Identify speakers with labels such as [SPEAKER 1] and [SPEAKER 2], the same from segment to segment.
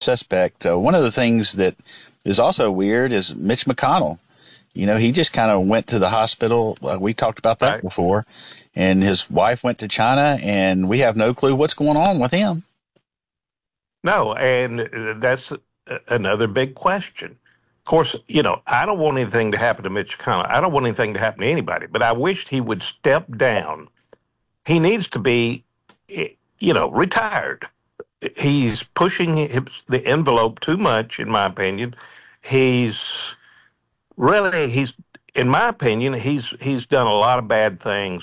[SPEAKER 1] suspect. One of the things that is also weird is Mitch McConnell. He just kind of went to the hospital. We talked about that before. And his wife went to China, and we have no clue what's going on with him.
[SPEAKER 2] No, and that's another big question. Of course, I don't want anything to happen to Mitch McConnell. I don't want anything to happen to anybody, but I wished he would step down. He needs to be, retired. He's pushing the envelope too much, in my opinion. In my opinion, he's done a lot of bad things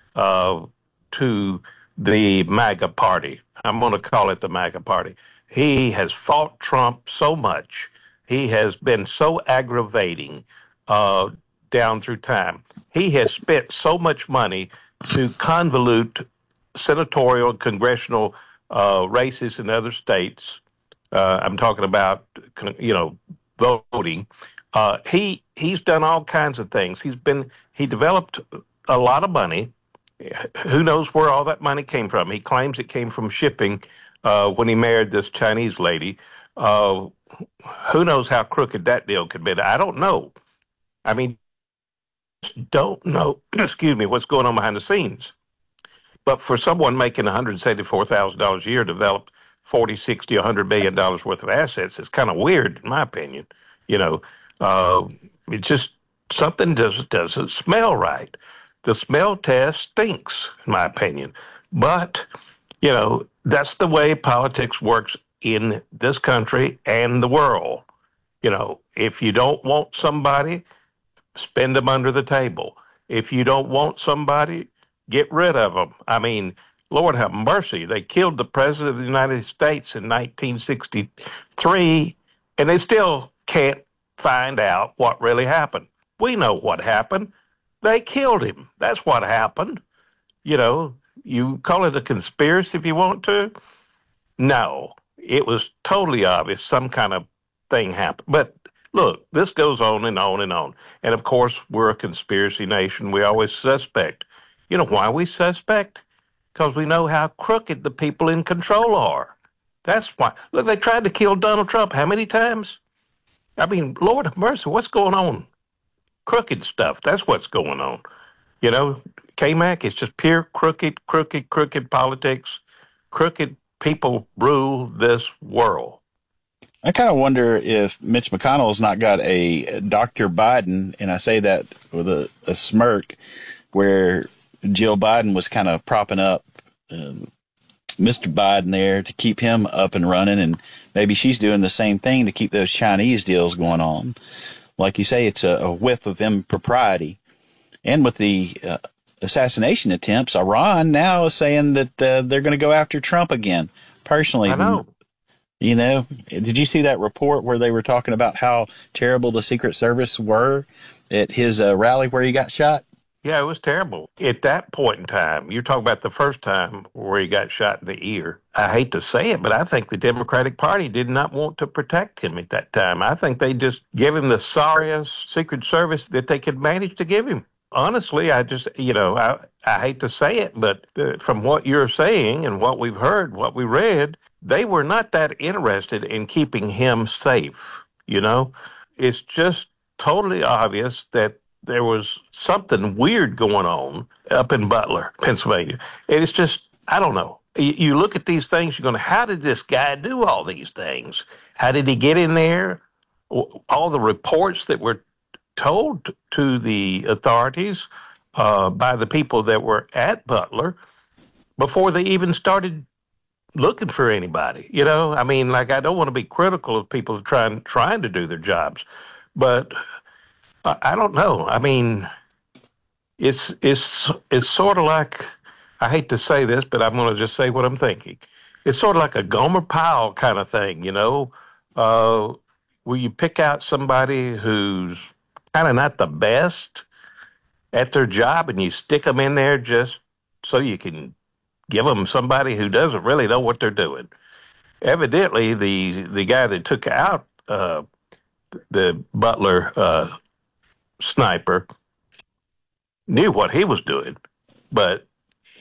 [SPEAKER 2] to the MAGA party. I'm going to call it the MAGA party. He has fought Trump so much. He has been so aggravating down through time. He has spent so much money to convolute senatorial, congressional races in other states. I'm talking about, voting. He's done all kinds of things. He developed a lot of money. Who knows where all that money came from? He claims it came from shipping when he married this Chinese lady. Who knows how crooked that deal could be? I don't know. I mean, don't know, what's going on behind the scenes. But for someone making $174,000 a year to develop $40, $60, $100 million worth of assets, it's kind of weird, in my opinion. It just, something doesn't smell right. The smell test stinks, in my opinion. But, that's the way politics works in this country and the world. If you don't want somebody, spend them under the table. If you don't want somebody, get rid of them. I mean, Lord have mercy. They killed the President of the United States in 1963, and they still can't find out what really happened. We know what happened. They killed him. That's what happened. You call it a conspiracy if you want to. No, it was totally obvious some kind of thing happened. But look, this goes on and on and on. And of course, we're a conspiracy nation. We always suspect. You know why we suspect? Because we know how crooked the people in control are. That's why. Look, they tried to kill Donald Trump how many times? I mean, Lord have mercy, what's going on? Crooked stuff. That's what's going on. K-Mac, it's just pure crooked politics. Crooked people rule this world.
[SPEAKER 1] I kind of wonder if Mitch McConnell's not got a Dr. Biden, and I say that with a smirk, where Jill Biden was kind of propping up Mr. Biden there to keep him up and running, and maybe she's doing the same thing to keep those Chinese deals going on. Like you say, it's a whiff of impropriety. And with the assassination attempts, Iran now is saying that they're going to go after Trump again. Personally,
[SPEAKER 2] I know.
[SPEAKER 1] Did you see that report where they were talking about how terrible the Secret Service were at his rally where he got shot?
[SPEAKER 2] Yeah, it was terrible. At that point in time, you're talking about the first time where he got shot in the ear. I hate to say it, but I think the Democratic Party did not want to protect him at that time. I think they just gave him the sorriest Secret Service that they could manage to give him. Honestly, I just, I hate to say it, but from what you're saying and what we've heard, what we read, they were not that interested in keeping him safe. It's just totally obvious that there was something weird going on up in Butler, Pennsylvania. And it's just, I don't know. You look at these things, you're going, how did this guy do all these things? How did he get in there? All the reports that were told to the authorities by the people that were at Butler before they even started looking for anybody. I mean, I don't want to be critical of people trying to do their jobs, but I don't know. I mean, it's sort of like, I hate to say this, but I'm going to just say what I'm thinking. It's sort of like a Gomer Pyle kind of thing, where you pick out somebody who's kind of not the best at their job and you stick them in there just so you can give them somebody who doesn't really know what they're doing. Evidently, the guy that took out the Butler sniper knew what he was doing, but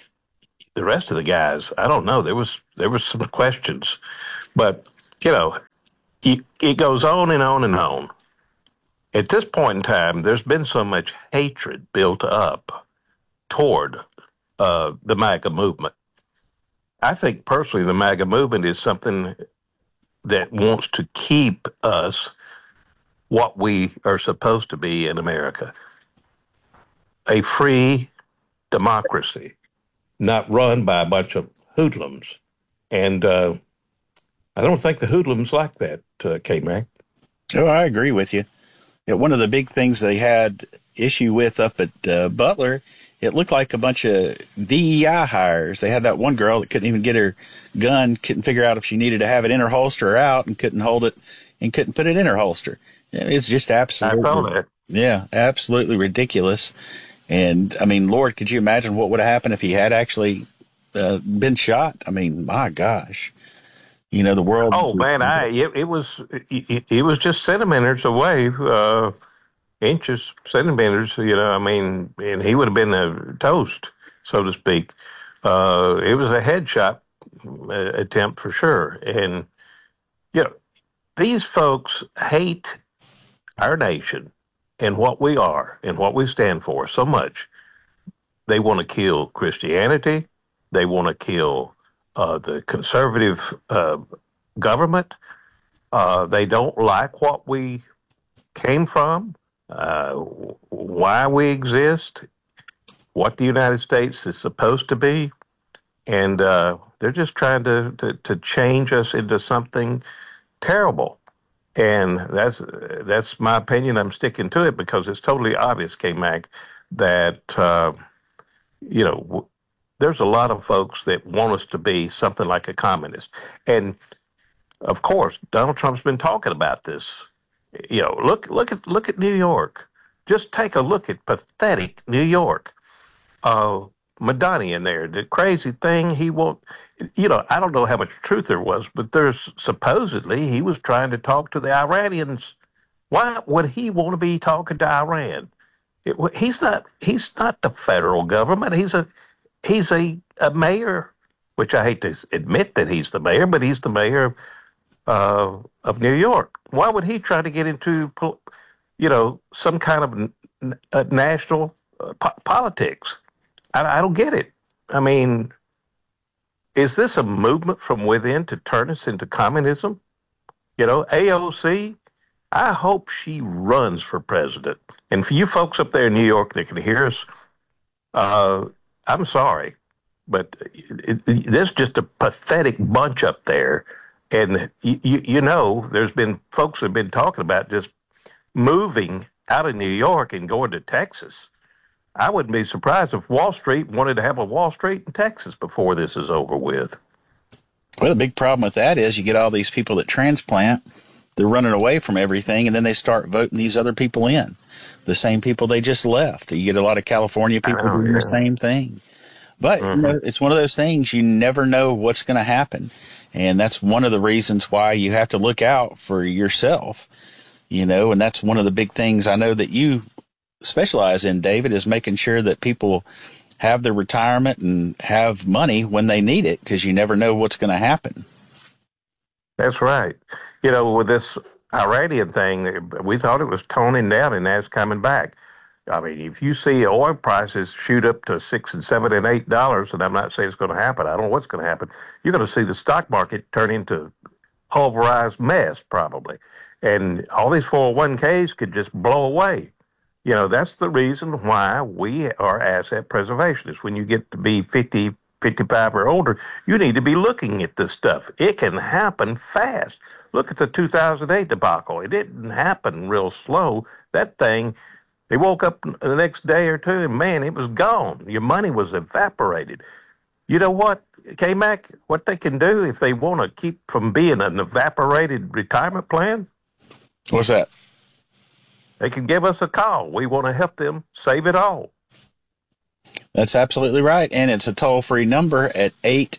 [SPEAKER 2] the rest of the guys, I don't know. There was some questions, but It goes on and on and on. At this point in time, there's been so much hatred built up toward the MAGA movement. I think personally, the MAGA movement is something that wants to keep us what we are supposed to be in America, a free democracy, not run by a bunch of hoodlums. And I don't think the hoodlums like that, K-Mac.
[SPEAKER 1] Oh, I agree with you. Yeah, one of the big things they had issue with up at Butler, it looked like a bunch of DEI hires. They had that one girl that couldn't even get her gun, couldn't figure out if she needed to have it in her holster or out, and couldn't hold it and couldn't put it in her holster. It's just absolutely,
[SPEAKER 2] I saw that.
[SPEAKER 1] Yeah, absolutely ridiculous. And I mean, Lord, could you imagine what would have happened if he had actually been shot? I mean, my gosh, the world.
[SPEAKER 2] Oh man, it was just centimeters away, inches, centimeters. I mean, and he would have been a toast, so to speak. It was a headshot attempt for sure, and these folks hate our nation and what we are and what we stand for so much. They want to kill Christianity. They want to kill the conservative government. They don't like what we came from, why we exist, what the United States is supposed to be. And they're just trying to change us into something terrible. And that's my opinion. I'm sticking to it because it's totally obvious, K-Mac, that, there's a lot of folks that want us to be something like a communist. And of course, Donald Trump's been talking about this. Look at New York. Just take a look at pathetic New York. Madani in there, the crazy thing he won't. I don't know how much truth there was, but there's supposedly he was trying to talk to the Iranians. Why would he want to be talking to Iran? He's not the federal government. He's a mayor, which I hate to admit that he's the mayor, but he's the mayor of New York. Why would he try to get into, some kind of national politics? I don't get it. I mean, is this a movement from within to turn us into communism? AOC, I hope she runs for president. And for you folks up there in New York that can hear us, I'm sorry, but there's just a pathetic bunch up there. And, there's been folks that have been talking about just moving out of New York and going to Texas. I wouldn't be surprised if Wall Street wanted to have a Wall Street in Texas before this is over with.
[SPEAKER 1] Well, the big problem with that is you get all these people that transplant, they're running away from everything, and then they start voting these other people in, the same people they just left. You get a lot of California people doing the same thing. But it's one of those things, you never know what's going to happen. And that's one of the reasons why you have to look out for yourself, and that's one of the big things I know that you specialize in, David, is making sure that people have their retirement and have money when they need it, because you never know what's going to happen.
[SPEAKER 2] That's right. With this Iranian thing, we thought it was toning down, and now it's coming back. I mean, if you see oil prices shoot up to $6 and $7 and $8, and I'm not saying it's going to happen, I don't know what's going to happen, you're going to see the stock market turn into pulverized mess, probably. And all these 401ks could just blow away. That's the reason why we are asset preservationists. When you get to be 50, 55 or older, you need to be looking at this stuff. It can happen fast. Look at the 2008 debacle. It didn't happen real slow. That thing, they woke up the next day or two and, man, it was gone. Your money was evaporated. You know what, K-Mac, what they can do if they want to keep from being an evaporated retirement plan?
[SPEAKER 1] What's that?
[SPEAKER 2] They can give us a call. We want to help them save it all.
[SPEAKER 1] That's absolutely right. And it's a toll-free number at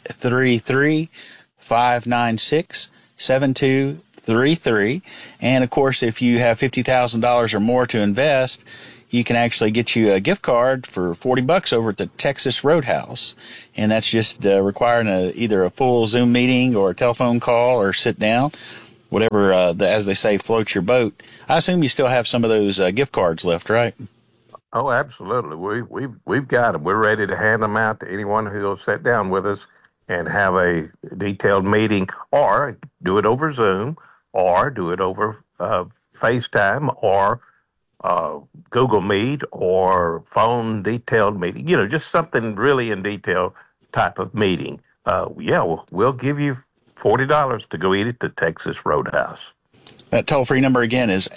[SPEAKER 1] 833-596-7233. And, of course, if you have $50,000 or more to invest, you can actually get you a gift card for $40 over at the Texas Roadhouse. And that's just requiring either a full Zoom meeting or a telephone call or sit down. whatever, as they say, floats your boat. I assume you still have some of those gift cards left, right?
[SPEAKER 2] Oh, absolutely. We've got them. We're ready to hand them out to anyone who will sit down with us and have a detailed meeting, or do it over Zoom, or do it over FaceTime, or Google Meet, or phone detailed meeting. Just something really in detail type of meeting. We'll give you $40 to go eat at the Texas Roadhouse.
[SPEAKER 1] That toll-free number again is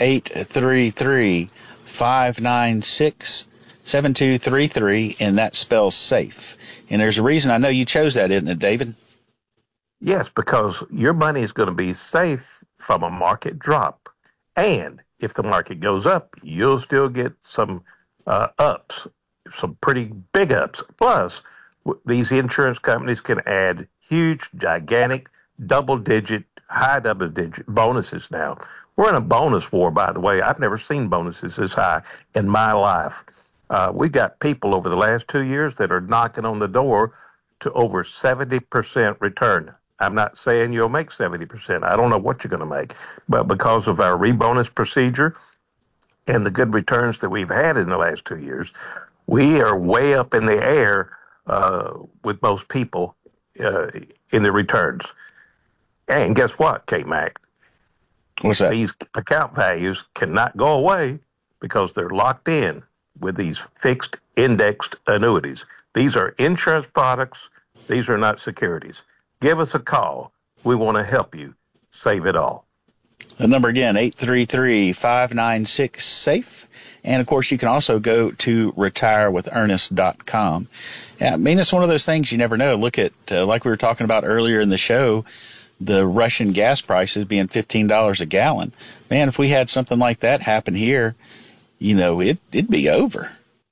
[SPEAKER 1] 833-596-7233, and that spells SAFE. And there's a reason I know you chose that, isn't it, David?
[SPEAKER 2] Yes, because your money is going to be safe from a market drop. And if the market goes up, you'll still get some ups, some pretty big ups. Plus, these insurance companies can add huge, gigantic, high double-digit bonuses now. We're in a bonus war, by the way. I've never seen bonuses this high in my life. We've got people over the last 2 years that are knocking on the door to over 70% return. I'm not saying you'll make 70%. I don't know what you're going to make. But because of our rebonus procedure and the good returns that we've had in the last 2 years, we are way up in the air with most people in the returns. And guess what, K-Mac?
[SPEAKER 1] What's that?
[SPEAKER 2] These account values cannot go away because they're locked in with these fixed indexed annuities. These are insurance products. These are not securities. Give us a call. We want to help you save it all.
[SPEAKER 1] The number again, 833-596-SAFE. And, of course, you can also go to retirewithernest.com. Yeah, I mean, it's one of those things you never know. Look at, like we were talking about earlier in the show, the Russian gas prices being $15 a gallon. Man, if we had something like that happen here, it'd be over.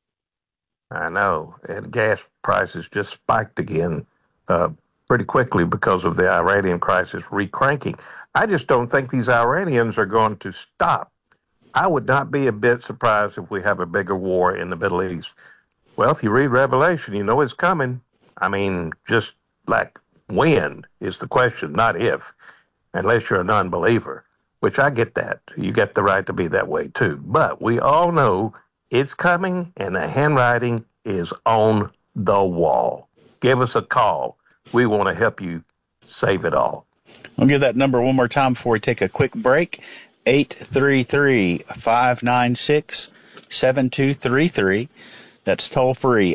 [SPEAKER 2] I know. And gas prices just spiked again pretty quickly because of the Iranian crisis recranking. I just don't think these Iranians are going to stop. I would not be a bit surprised if we have a bigger war in the Middle East. Well, if you read Revelation, you know it's coming. I mean, just like when is the question, not if, unless you're a non-believer, which I get that. You get the right to be that way too. But we all know it's coming, and the handwriting is on the wall. Give us a call. We want to help you save it all.
[SPEAKER 1] I'll give that number one more time before we take a quick break. 833-596-7233. That's toll free,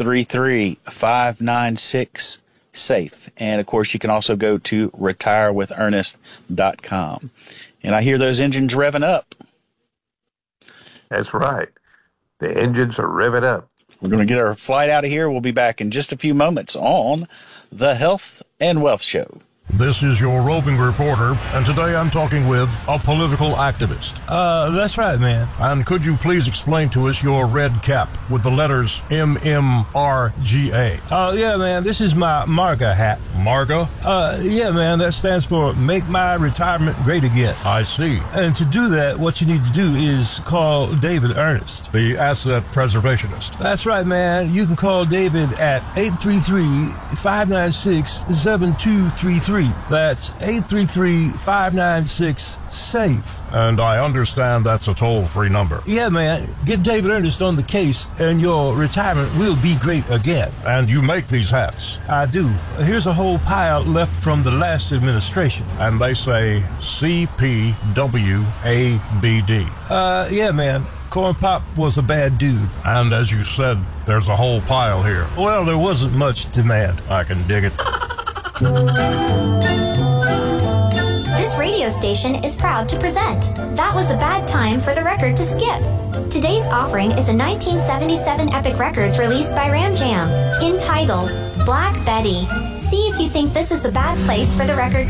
[SPEAKER 1] 833-596-SAFE. And, of course, you can also go to retirewithernest.com. And I hear those engines revving up.
[SPEAKER 2] That's right. The engines are revving up.
[SPEAKER 1] We're going to get our flight out of here. We'll be back in just a few moments on the Health and Wealth Show.
[SPEAKER 3] This is your roving reporter, and today I'm talking with a political activist.
[SPEAKER 4] That's right, man.
[SPEAKER 3] And could you please explain to us your red cap with the letters MMRGA?
[SPEAKER 4] Yeah, man, this is my MARGA hat.
[SPEAKER 3] MARGA?
[SPEAKER 4] Yeah, man, that stands for Make My Retirement Great Again.
[SPEAKER 3] I see.
[SPEAKER 4] And to do that, what you need to do is call David Ernest,
[SPEAKER 3] the asset preservationist.
[SPEAKER 4] That's right, man. You can call David at 833-596-7233. That's 833-596-SAFE.
[SPEAKER 3] And I understand that's a toll-free number.
[SPEAKER 4] Yeah, man. Get David Ernest on the case, and your retirement will be great again.
[SPEAKER 3] And you make these hats?
[SPEAKER 4] I do. Here's a whole pile left from the last administration.
[SPEAKER 3] And they say CPWABD.
[SPEAKER 4] Yeah, man. Corn Pop was a bad dude.
[SPEAKER 3] And as you said, there's a whole pile here.
[SPEAKER 4] Well, there wasn't much demand.
[SPEAKER 3] I can dig it.
[SPEAKER 5] This radio station is proud to present That Was a Bad Time for the Record to Skip. Today's offering is a 1977 Epic Records released by Ram Jam, entitled Black Betty. See if you think this is a bad place for the record